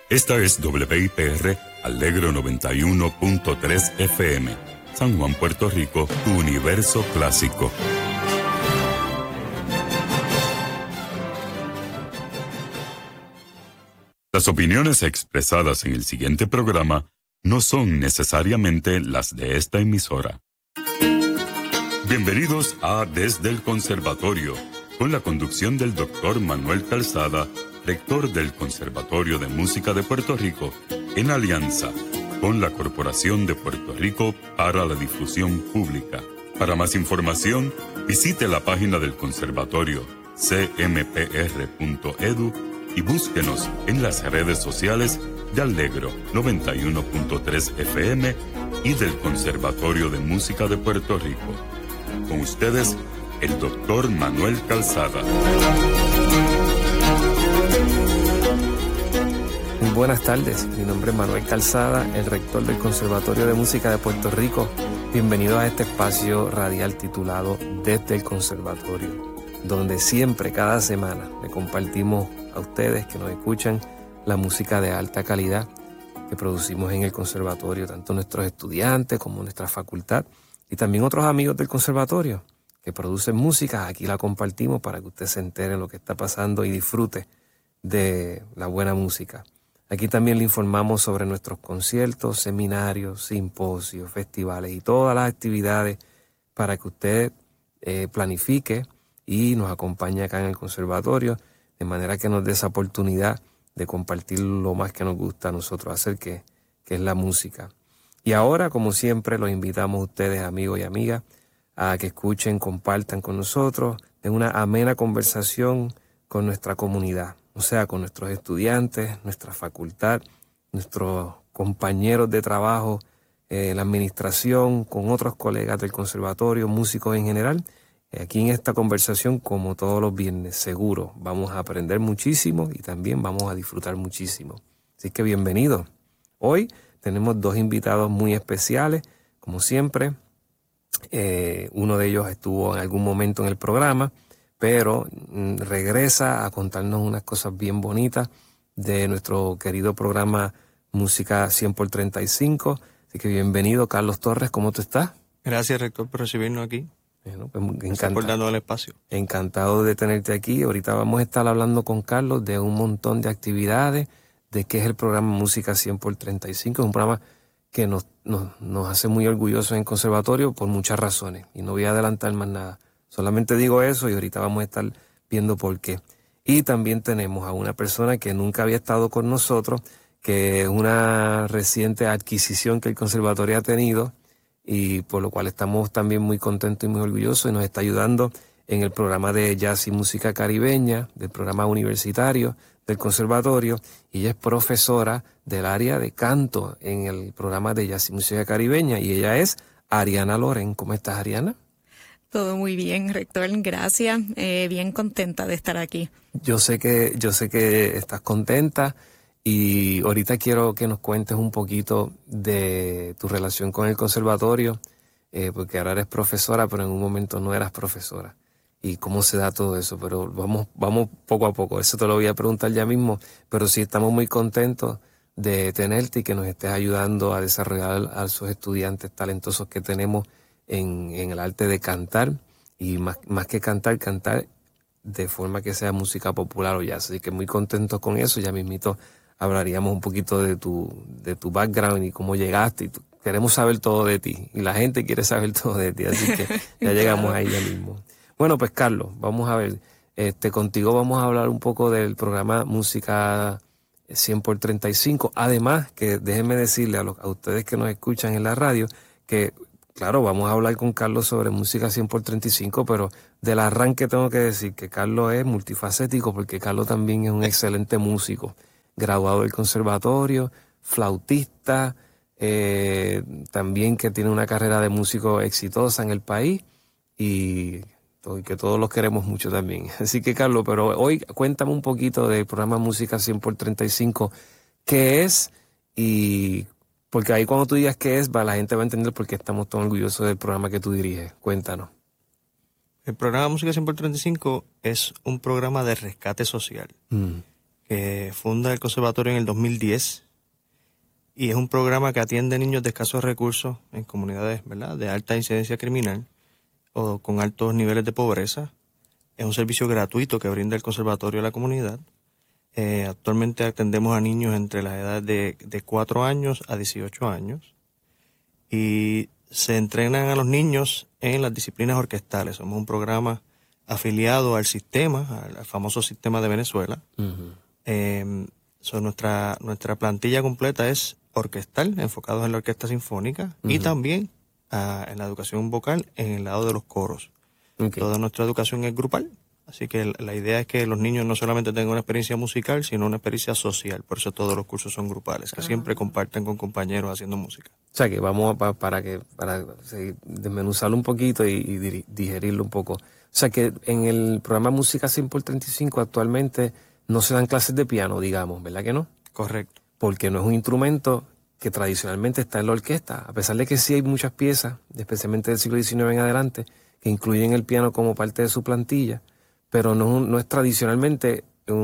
Esta es WIPR Alegro 91.3 FM, San Juan, Puerto Rico, tu universo clásico. Las opiniones expresadas en el siguiente programa no son necesariamente las de esta emisora. Bienvenidos a Desde el Conservatorio, con la conducción del Dr. Manuel Calzada, rector del Conservatorio de Música de Puerto Rico, en alianza con la Corporación de Puerto Rico para la Difusión Pública. Para más información, visite la página del conservatorio cmpr.edu y búsquenos en las redes sociales de Alegro 91.3 FM y del Conservatorio de Música de Puerto Rico. Con ustedes, el Dr. Manuel Calzada. Muy buenas tardes, mi nombre es Manuel Calzada, el rector del Conservatorio de Música de Puerto Rico. Bienvenidos a este espacio radial titulado Desde el Conservatorio, donde siempre, cada semana, le compartimos a ustedes que nos escuchan la música de alta calidad que producimos en el conservatorio, tanto nuestros estudiantes como nuestra facultad y también otros amigos del conservatorio que producen música. Aquí la compartimos para que usted se entere de lo que está pasando y disfrute de la buena música. Aquí también le informamos sobre nuestros conciertos, seminarios, simposios, festivales y todas las actividades para que usted planifique y nos acompañe acá en el conservatorio, de manera que nos dé esa oportunidad de compartir lo más que nos gusta a nosotros hacer, que es la música. Y ahora, como siempre, los invitamos a ustedes, amigos y amigas, a que escuchen, compartan con nosotros en una amena conversación con nuestra comunidad, o sea, con nuestros estudiantes, nuestra facultad, nuestros compañeros de trabajo, la administración, con otros colegas del conservatorio, músicos en general. Aquí en esta conversación, como todos los viernes, seguro vamos a aprender muchísimo y también vamos a disfrutar muchísimo. Así que bienvenidos. Hoy tenemos dos invitados muy especiales, como siempre. Uno de ellos estuvo en algún momento en el programa, pero regresa a contarnos unas cosas bien bonitas de nuestro querido programa Música 100 por 35. Así que bienvenido, Carlos Torres, ¿cómo tú estás? Gracias, rector, por recibirnos aquí. Bueno, pues encantado. Por darnos el espacio. Encantado de tenerte aquí. Ahorita vamos a estar hablando con Carlos de un montón de actividades, de qué es el programa Música 100 por 35. Es un programa que nos hace muy orgullosos en el conservatorio por muchas razones. Y no voy a adelantar más nada. Solamente digo eso y ahorita vamos a estar viendo por qué. Y también tenemos a una persona que nunca había estado con nosotros, que es una reciente adquisición que el conservatorio ha tenido y por lo cual estamos también muy contentos y muy orgullosos, y nos está ayudando en el programa de jazz y música caribeña, del programa universitario del conservatorio, y ella es profesora del área de canto en el programa de jazz y música caribeña, y ella es Ariana Loren. ¿Cómo estás, Ariana? Todo muy bien, rector, gracias. Bien contenta de estar aquí. Yo sé que estás contenta y ahorita quiero que nos cuentes un poquito de tu relación con el conservatorio, porque ahora eres profesora, pero en un momento no eras profesora. Y cómo se da todo eso, pero vamos poco a poco. Eso te lo voy a preguntar ya mismo, pero sí estamos muy contentos de tenerte y que nos estés ayudando a desarrollar a esos estudiantes talentosos que tenemos en el arte de cantar, y más que cantar de forma que sea música popular o jazz. Así que muy contentos con eso. Ya mismito hablaríamos un poquito de tu background y cómo llegaste. Y queremos saber todo de ti y la gente quiere saber todo de ti, así que ya llegamos ahí ya mismo. Bueno, pues Carlos, vamos a ver, contigo vamos a hablar un poco del programa Música 100 por 35. Además, que déjenme decirle a ustedes que nos escuchan en la radio que, claro, vamos a hablar con Carlos sobre Música 100 por 35, pero del arranque tengo que decir que Carlos es multifacético, porque Carlos también es un excelente músico, graduado del conservatorio, flautista, también que tiene una carrera de músico exitosa en el país y que todos los queremos mucho también. Así que, Carlos, pero hoy cuéntame un poquito del programa Música 100 por 35, qué es, y porque ahí cuando tú digas qué es, la gente va a entender por qué estamos tan orgullosos del programa que tú diriges. Cuéntanos. El programa Música 100 por 35 es un programa de rescate social. Que Se funda el conservatorio en el 2010 y es un programa que atiende niños de escasos recursos en comunidades, ¿verdad?, de alta incidencia criminal o con altos niveles de pobreza. Es un servicio gratuito que brinda el conservatorio a la comunidad. Actualmente atendemos a niños entre las edades de 4 años a 18 años y se entrenan a los niños en las disciplinas orquestales. Somos un programa afiliado al sistema, al famoso sistema de Venezuela. Nuestra plantilla completa es orquestal, enfocados en la orquesta sinfónica y también en la educación vocal en el lado de los coros. Okay. Toda nuestra educación es grupal, así que la idea es que los niños no solamente tengan una experiencia musical, sino una experiencia social. Por eso todos los cursos son grupales, que siempre comparten con compañeros haciendo música. O sea que vamos para desmenuzarlo un poquito y digerirlo un poco. O sea que en el programa Música 100x35 actualmente no se dan clases de piano, digamos, ¿verdad que no? Correcto. Porque no es un instrumento que tradicionalmente está en la orquesta, a pesar de que sí hay muchas piezas, especialmente del siglo XIX en adelante, que incluyen el piano como parte de su plantilla, pero no es tradicionalmente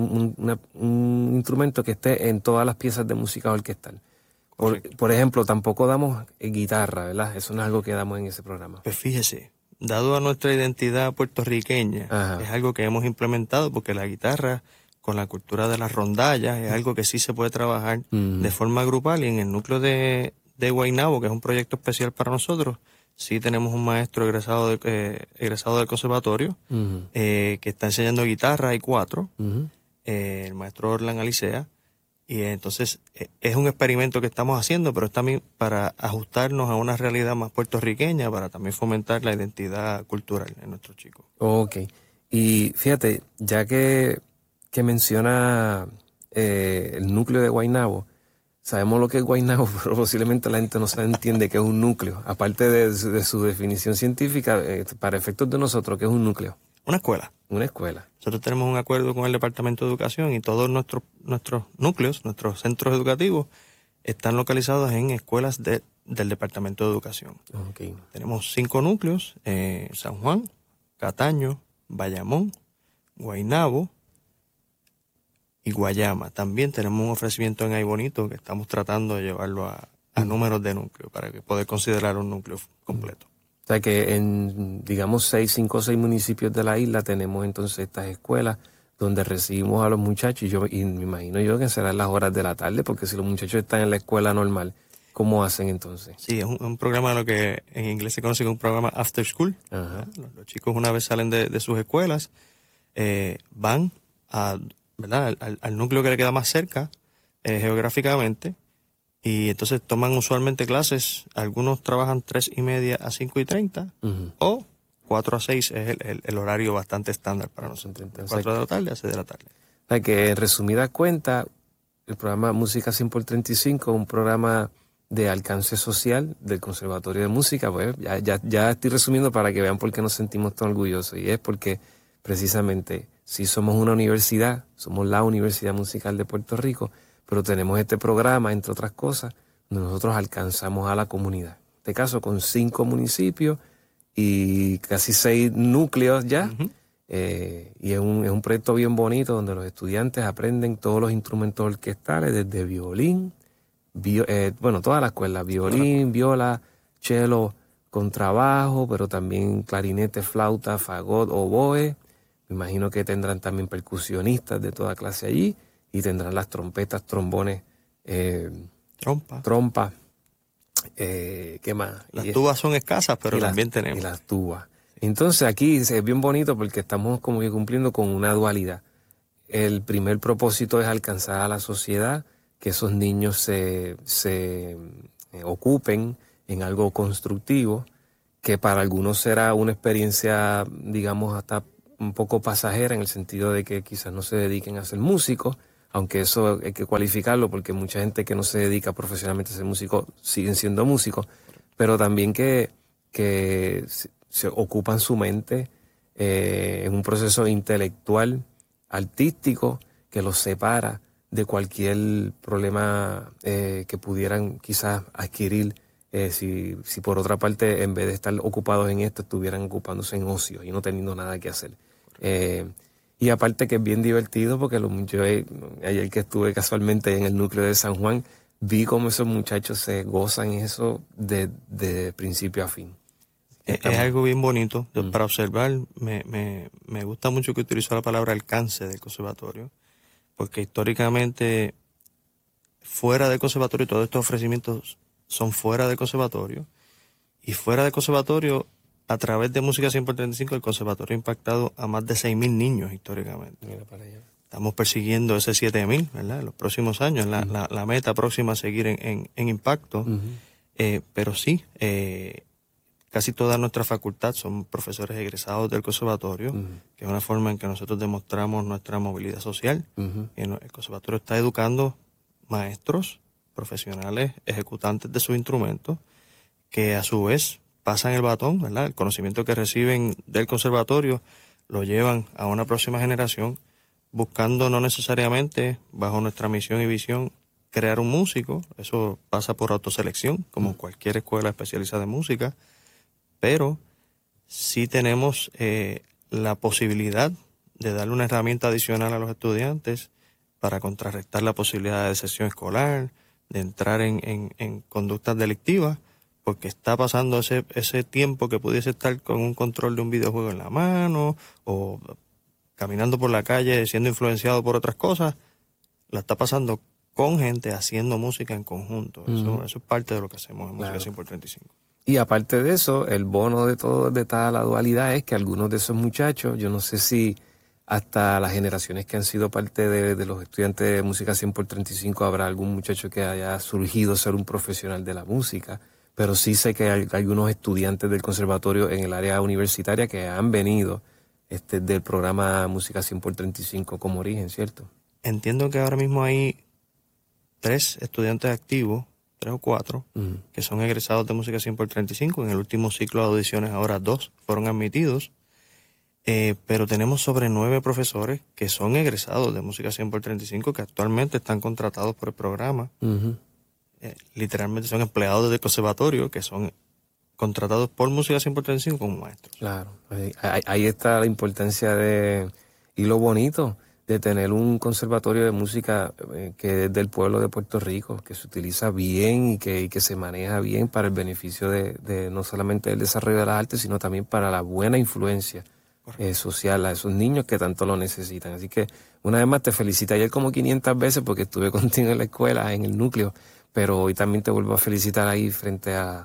un instrumento que esté en todas las piezas de música orquestal. Por ejemplo, tampoco damos guitarra, ¿verdad? Eso no es algo que damos en ese programa. Pues fíjese, dado a nuestra identidad puertorriqueña, es algo que hemos implementado porque la guitarra, con la cultura de las rondallas, es algo que sí se puede trabajar de forma grupal, y en el núcleo de Guaynabo, que es un proyecto especial para nosotros, sí tenemos un maestro egresado del conservatorio que está enseñando guitarra, hay 4, el maestro Orlan Alicea, y entonces es un experimento que estamos haciendo, pero es también para ajustarnos a una realidad más puertorriqueña, para también fomentar la identidad cultural en nuestros chicos. Ok, y fíjate, ya que menciona el núcleo de Guaynabo, sabemos lo que es Guaynabo, pero posiblemente la gente no se entiende qué es un núcleo, aparte de su definición científica, para efectos de nosotros, ¿qué es un núcleo? Una escuela. Una escuela. Nosotros tenemos un acuerdo con el Departamento de Educación y todos nuestros núcleos, nuestros centros educativos, están localizados en escuelas del Departamento de Educación. Okay. Tenemos 5 núcleos, San Juan, Cataño, Bayamón, Guaynabo y Guayama. También tenemos un ofrecimiento en Ay Bonito que estamos tratando de llevarlo a números de núcleo para que poder considerar un núcleo completo. O sea que en, digamos, 5 o 6 municipios de la isla tenemos entonces estas escuelas donde recibimos a los muchachos y me imagino yo que serán las horas de la tarde, porque si los muchachos están en la escuela normal, ¿cómo hacen entonces? Sí, es un programa, lo que en inglés se conoce como un programa after school. Los chicos, una vez salen de sus escuelas, van a, ¿verdad?, al núcleo que le queda más cerca geográficamente, y entonces toman usualmente clases. Algunos trabajan 3:30 a 5:30 o 4 a 6 es el horario bastante estándar para nosotros. 4 de la tarde a 6 de la tarde. O sea que en resumidas cuentas, el programa Música 100x35 es un programa de alcance social del Conservatorio de Música. Pues ya estoy resumiendo para que vean por qué nos sentimos tan orgullosos, y es porque precisamente si somos una universidad, somos la Universidad Musical de Puerto Rico, pero tenemos este programa, entre otras cosas, donde nosotros alcanzamos a la comunidad. En este caso con 5 municipios y casi 6 núcleos ya. Y es un proyecto bien bonito donde los estudiantes aprenden todos los instrumentos orquestales, desde violín, toda la escuela, violín, viola, cello, contrabajo, pero también clarinete, flauta, fagot, oboe. Me imagino que tendrán también percusionistas de toda clase allí, y tendrán las trompetas, trombones, trompa. ¿Qué más? Las tubas son escasas, pero también tenemos. Y las tubas. Entonces aquí es bien bonito porque estamos como que cumpliendo con una dualidad. El primer propósito es alcanzar a la sociedad, que esos niños se ocupen en algo constructivo, que para algunos será una experiencia, digamos, hasta un poco pasajera, en el sentido de que quizás no se dediquen a ser músicos, aunque eso hay que cualificarlo porque mucha gente que no se dedica profesionalmente a ser músico siguen siendo músicos, pero también que se ocupan su mente en un proceso intelectual, artístico, que los separa de cualquier problema que pudieran quizás adquirir si por otra parte, en vez de estar ocupados en esto, estuvieran ocupándose en ocio y no teniendo nada que hacer. Y aparte que es bien divertido porque ayer que estuve casualmente en el núcleo de San Juan, vi cómo esos muchachos se gozan eso de principio a fin. Es algo bien bonito para observar. Me gusta mucho que utilizó la palabra alcance del conservatorio, porque históricamente fuera del conservatorio, todos estos ofrecimientos son fuera del conservatorio, y fuera del conservatorio, a través de Música 100x35, el conservatorio ha impactado a más de 6.000 niños históricamente. Mira para allá. Estamos persiguiendo ese 7.000, ¿verdad? En los próximos años, la meta próxima a seguir en impacto. Pero sí, casi toda nuestra facultad son profesores egresados del conservatorio, que es una forma en que nosotros demostramos nuestra movilidad social. El conservatorio está educando maestros, profesionales, ejecutantes de sus instrumentos, que a su vez pasan el batón, ¿verdad? El conocimiento que reciben del conservatorio lo llevan a una próxima generación, buscando no necesariamente, bajo nuestra misión y visión, crear un músico. Eso pasa por autoselección, como cualquier escuela especializada en música, pero sí tenemos la posibilidad de darle una herramienta adicional a los estudiantes para contrarrestar la posibilidad de deserción escolar, de entrar en conductas delictivas, porque está pasando ese tiempo que pudiese estar con un control de un videojuego en la mano o caminando por la calle siendo influenciado por otras cosas, la está pasando con gente haciendo música en conjunto. Eso es parte de lo que hacemos en Música 100x35. Y aparte de eso, el bono de toda la dualidad es que algunos de esos muchachos, yo no sé si hasta las generaciones que han sido parte de los estudiantes de Música 100x35 habrá algún muchacho que haya surgido ser un profesional de la música, pero sí sé que hay algunos estudiantes del conservatorio en el área universitaria que han venido del programa Música 100x35 como origen, ¿cierto? Entiendo que ahora mismo hay 3 estudiantes activos, 3 o 4, que son egresados de Música 100x35. En el último ciclo de audiciones ahora 2 fueron admitidos, pero tenemos sobre 9 profesores que son egresados de Música 100x35 que actualmente están contratados por el programa. Literalmente son empleados del conservatorio que son contratados por Música 100x35 como maestros. Claro, ahí está la importancia y lo bonito de tener un conservatorio de música que es del pueblo de Puerto Rico, que se utiliza bien y que se maneja bien para el beneficio de no solamente el desarrollo de las artes, sino también para la buena influencia social a esos niños que tanto lo necesitan. Así que una vez más te felicito. Ayer como 500 veces porque estuve contigo en la escuela, en el núcleo, pero hoy también te vuelvo a felicitar ahí frente al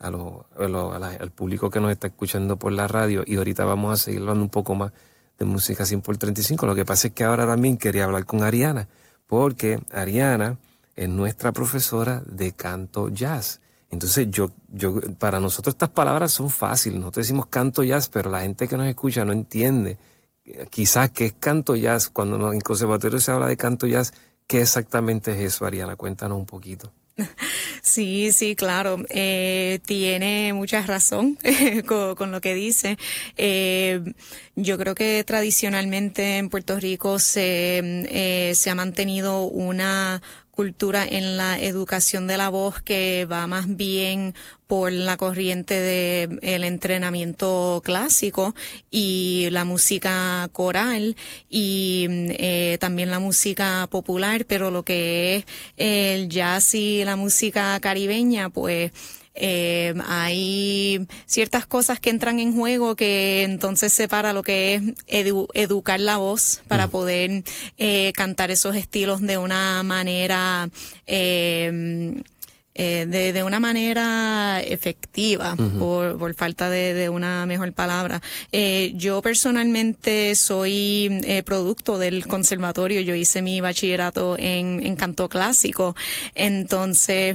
público que nos está escuchando por la radio, y ahorita vamos a seguir hablando un poco más de Música 100x35. Lo que pasa es que ahora también quería hablar con Ariana, porque Ariana es nuestra profesora de canto jazz. Entonces para nosotros estas palabras son fáciles, nosotros decimos canto jazz, pero la gente que nos escucha no entiende quizás qué es canto jazz. Cuando en conservatorio se habla de canto jazz, ¿qué exactamente es eso, Ariana? Cuéntanos un poquito. Sí, claro. Tiene mucha razón con lo que dice. Yo creo que tradicionalmente en Puerto Rico se ha mantenido una cultura en la educación de la voz que va más bien por la corriente de el entrenamiento clásico y la música coral y también la música popular, pero lo que es el jazz y la música caribeña, pues hay ciertas cosas que entran en juego que entonces separa lo que es educar la voz para poder cantar esos estilos de una manera de una manera efectiva, por falta de una mejor palabra. Yo personalmente soy producto del conservatorio. Yo hice mi bachillerato en canto clásico. Entonces,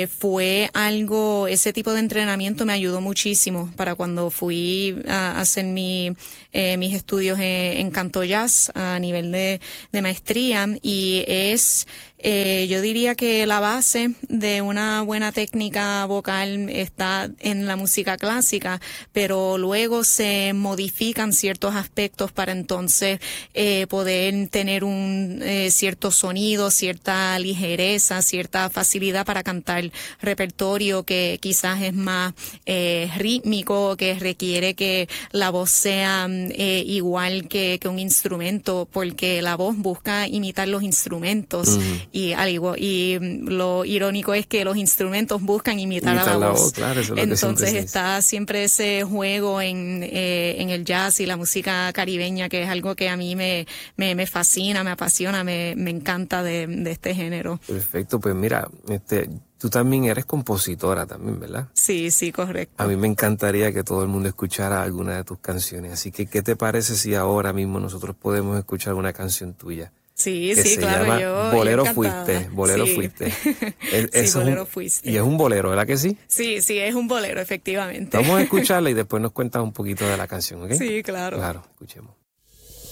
ese tipo de entrenamiento me ayudó muchísimo para cuando fui a hacer mis estudios en canto jazz a nivel de maestría, y es Yo diría que la base de una buena técnica vocal está en la música clásica, pero luego se modifican ciertos aspectos para entonces poder tener un cierto sonido, cierta ligereza, cierta facilidad para cantar repertorio que quizás es más rítmico, que requiere que la voz sea igual que un instrumento, porque la voz busca imitar los instrumentos y lo irónico es que los instrumentos buscan imitar a la voz. Claro, eso es entonces está siempre ese juego en el jazz y la música caribeña, que es algo que a mí me fascina, me apasiona, me encanta de este género. Perfecto, pues mira, tú también eres compositora también, ¿verdad? Sí, correcto. A mí me encantaría que todo el mundo escuchara alguna de tus canciones, así que ¿qué te parece si ahora mismo nosotros podemos escuchar una canción tuya? Sí, claro, yo Bolero encantada. Fuiste, Bolero Fuiste. Bolero Fuiste. Y es un bolero, ¿verdad que sí? Sí, es un bolero, efectivamente. Vamos a escucharla y después nos cuentas un poquito de la canción, ¿ok? Sí, claro. Claro, escuchemos.